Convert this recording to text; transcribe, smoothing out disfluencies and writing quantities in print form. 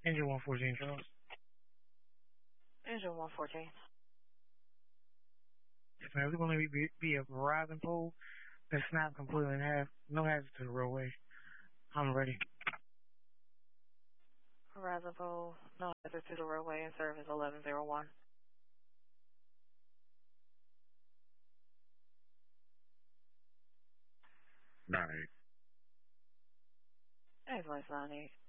Engine 114, Charles. Engine 114. Yes, ma'am. It's going to be a Verizon pole that snapped completely in half. No hazard to the roadway. I'm ready. Horizon pole, no hazard to the roadway, and service 1101. Nice. Advice 98.